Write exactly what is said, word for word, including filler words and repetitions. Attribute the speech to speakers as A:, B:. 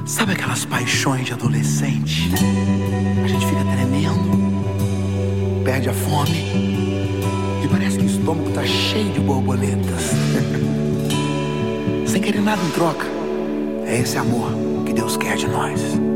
A: Sabe aquelas paixões de adolescente? A gente fica tremendo, perde a fome e parece que o estômago tá cheio de borboletas. Sem querer nada em troca. É esse amor que Deus quer de nós.